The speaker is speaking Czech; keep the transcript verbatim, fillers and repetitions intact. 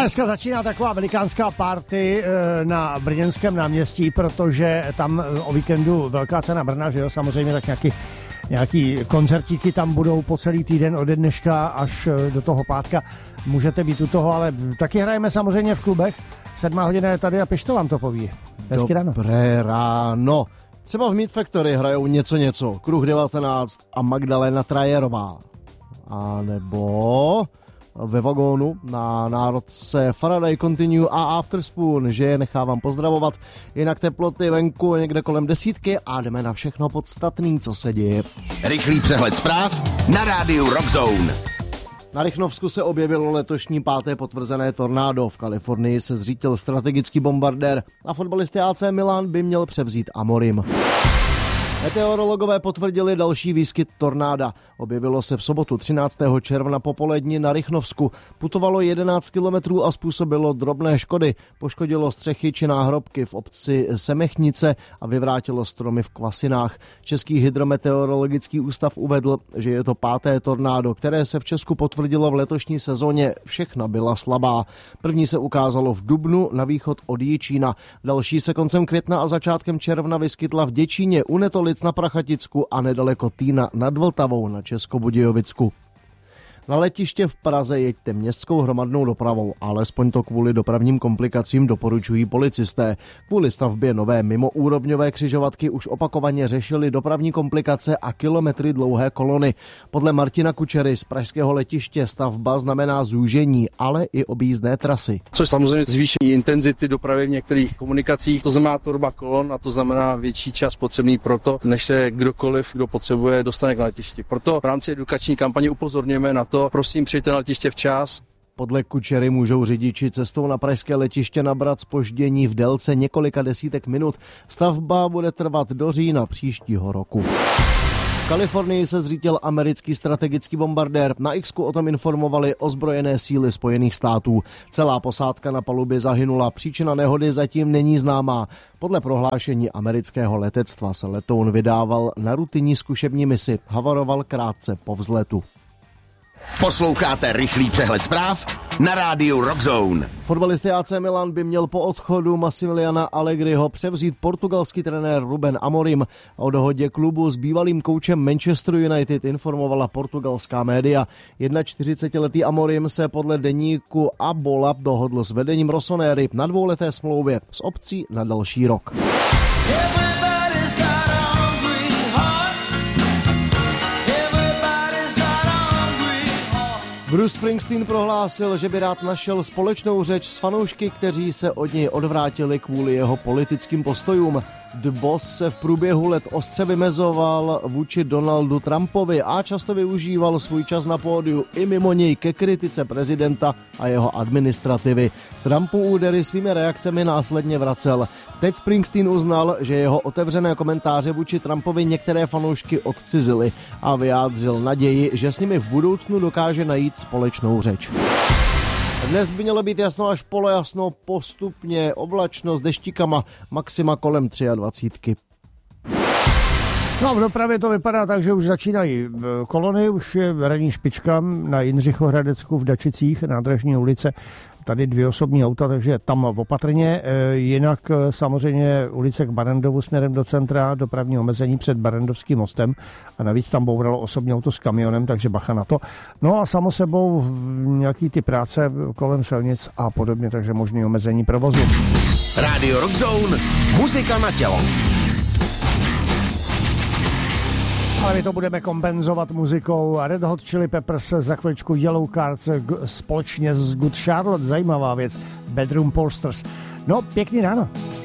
dneska začíná taková velikánská party na brněnském náměstí, protože tam o víkendu velká cena Brna, že jo, samozřejmě, tak nějaký, nějaký koncertíky tam budou po celý týden od dneška až do toho pátka. Můžete být u toho, ale taky hrajeme samozřejmě v klubech. Sedmá hodina je tady a Pišto vám to poví. Hezky ráno. Dobré ráno. Třeba v Meat Factory hrajou něco něco, Kruh devatenáct a Magdalena Trajerová. A nebo ve vagónu na národce Faraday Continue a Afterspoon, že je nechávám pozdravovat. Jinak teploty venku někde kolem desítky a jdeme na všechno podstatný, co se děje. Rychlý přehled zpráv na rádiu Rock Zone. Na Rychnovsku se objevilo letošní páté potvrzené tornádo. V Kalifornii se zřítil strategický bombardér a fotbalisty A C Milan by měl převzít Amorim. Meteorologové potvrdili další výskyt tornáda. Objevilo se v sobotu třináctého června popolední na Rychnovsku. Putovalo jedenáct kilometrů a způsobilo drobné škody. Poškodilo střechy či náhrobky v obci Semechnice a vyvrátilo stromy v Kvasinách. Český hydrometeorologický ústav uvedl, že je to páté tornádo, které se v Česku potvrdilo v letošní sezóně. Všechna byla slabá. První se ukázalo v dubnu na východ od Jičína. Další se koncem května a začátkem června vyskytla v Děčíně, u Netolic na Prachaticku a nedaleko Týna nad Vltavou na Českobudějovicku. Na letiště v Praze jeďte městskou hromadnou dopravou, alespoň to kvůli dopravním komplikacím doporučují policisté. Kvůli stavbě nové mimoúrovňové křižovatky už opakovaně řešili dopravní komplikace a kilometry dlouhé kolony. Podle Martina Kučery z pražského letiště stavba znamená zúžení, ale i objízdné trasy. Což samozřejmě zvýšení intenzity dopravy v některých komunikacích, to znamená tvorba kolon a to znamená větší čas potřebný proto, než se kdokoliv, kdo potřebuje, dostane k letišti. Proto v rámci edukační kampaně upozorňujeme na to, prosím, přijďte na letiště včas. Podle Kučery můžou řidiči cestou na pražské letiště nabrat zpoždění v délce několika desítek minut. Stavba bude trvat do října příštího roku. V Kalifornii se zřítil americký strategický bombardér. Na X-ku o tom informovali ozbrojené síly Spojených států. Celá posádka na palubě zahynula. Příčina nehody zatím není známá. Podle prohlášení amerického letectva se letoun vydával na rutinní zkušební misi. Havaroval krátce po vzletu. Posloucháte rychlý přehled zpráv na rádiu Rock Zone. Fotbalisty A C Milan by měl po odchodu Massimiliana Allegriho převzít portugalský trenér Ruben Amorim. O dohodě klubu s bývalým koučem Manchester United informovala portugalská média. čtyřicetiletý Amorim se podle deníku A Bola dohodl s vedením Rossoneri na dvouleté smlouvě s opcí na další rok. Bruce Springsteen prohlásil, že by rád našel společnou řeč s fanoušky, kteří se od něj odvrátili kvůli jeho politickým postojům. The Boss se v průběhu let ostře vymezoval vůči Donaldu Trumpovi a často využíval svůj čas na pódiu i mimo něj ke kritice prezidenta a jeho administrativy. Trumpu údery svými reakcemi následně vracel. Teď Springsteen uznal, že jeho otevřené komentáře vůči Trumpovi některé fanoušky odcizily a vyjádřil naději, že s nimi v budoucnu dokáže najít společnou řeč. Dnes by mělo být jasno až polojasno, postupně oblačno s deštíkama, maxima kolem dvacítky tři. No v dopravě to vypadá tak, že už začínají kolony, už je ranní špička na Jindřichohradecku v Dačicích, nádražní ulice. Tady dvě osobní auta, takže tam opatrně. Jinak samozřejmě ulice k Barandovu směrem do centra, dopravní omezení před Barandovským mostem a navíc tam bouralo osobní auto s kamionem, takže bacha na to. No a samo sebou nějaký ty práce kolem silnic a podobně, takže možný omezení provozu. Radio Rock Zone, muzika na tělo. Ale my to budeme kompenzovat muzikou Red Hot Chili Peppers, za chvíličku Yellow Cards společně s Good Charlotte, zajímavá věc, Bedroom Posters. No, pěkný ráno.